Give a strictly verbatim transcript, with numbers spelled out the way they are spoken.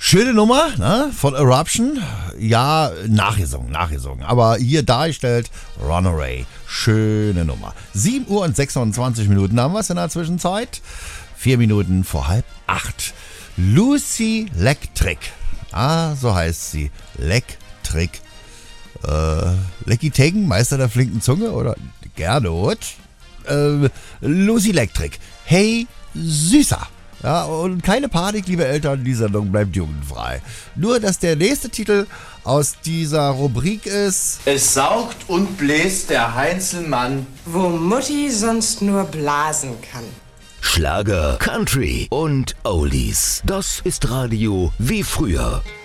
Schöne Nummer, ne? Von Eruption. Ja, nachgesungen, nachgesungen. Aber hier dargestellt Runaway. Schöne Nummer. sieben Uhr und sechsundzwanzig Minuten haben wir es in der Zwischenzeit. Vier Minuten vor halb acht. Lucy Lectric. Ah, so heißt sie. Lectric. Äh, Lecky Tegen, Meister der flinken Zunge oder Gernot. Äh, Lucy Lectric. Hey, Süßer. Ja, und keine Panik, liebe Eltern, die Sendung bleibt jugendfrei. Nur, dass der nächste Titel aus dieser Rubrik ist: Es saugt und bläst der Heinzelmann, wo Mutti sonst nur blasen kann. Schlager, Country und Oldies. Das ist Radio wie früher.